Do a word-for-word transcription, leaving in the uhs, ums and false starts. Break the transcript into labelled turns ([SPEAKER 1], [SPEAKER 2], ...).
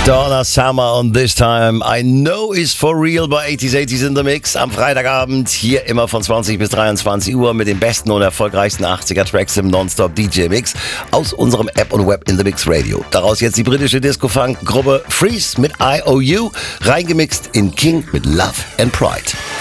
[SPEAKER 1] Donna Summer und This Time I Know Is For Real bei achtziger achtziger in the Mix. Am Freitagabend hier immer von zwanzig bis dreiundzwanzig Uhr mit den besten und erfolgreichsten achtziger Tracks im Nonstop D J Mix aus unserem App und Web in the Mix Radio. Daraus jetzt die britische Disco-Funk-Gruppe Freeze mit I O U, reingemixt in King mit Love and Pride.